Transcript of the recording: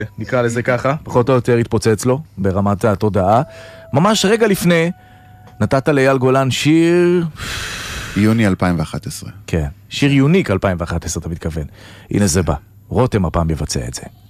נקרא לזה ככה, פחות או יותר התפוצץ לו ברמת התודעה. ממש רגע לפני, נתת לאייל גולן שיר... יוני 2011. כן, שיר יוניק 2011 אתה מתכוון. הנה זה בא, רותם הפעם יבצע את זה.